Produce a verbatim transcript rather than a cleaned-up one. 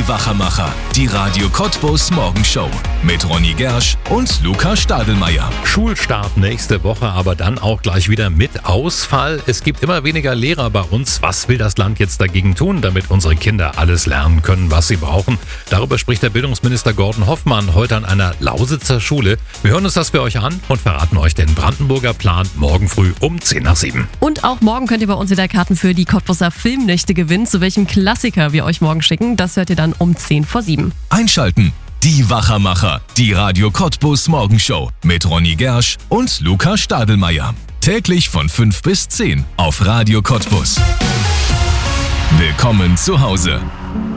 Wachermacher, die Radio Cottbus Morgenshow mit Ronny Gersch und Luca Stadelmeier. Schulstart nächste Woche, aber dann auch gleich wieder mit Ausfall. Es gibt immer weniger Lehrer bei uns. Was will das Land jetzt dagegen tun, damit unsere Kinder alles lernen können, was sie brauchen? Darüber spricht der Bildungsminister Gordon Hoffmann heute an einer Lausitzer Schule. Wir hören uns das für euch an und verraten euch den Brandenburger Plan morgen früh um zehn nach sieben. Und auch morgen könnt ihr bei uns wieder Karten für die Cottbuser Filmnächte gewinnen. Zu welchem Klassiker wir euch morgen schicken, das hört ihr dann um zehn vor sieben. Einschalten. Die Wachermacher, die Radio Cottbus Morgenshow mit Ronny Gersch und Luca Stadelmeier. Täglich von fünf bis zehn auf Radio Cottbus. Willkommen zu Hause.